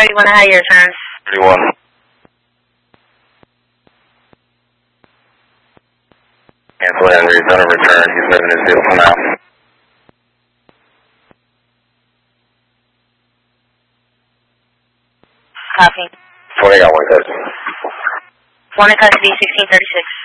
31, how your turn? 31. Cancel Henry, he's going to return. He's moving his vehicle now. Copy. 20 got one custody. 1 in custody, 1636.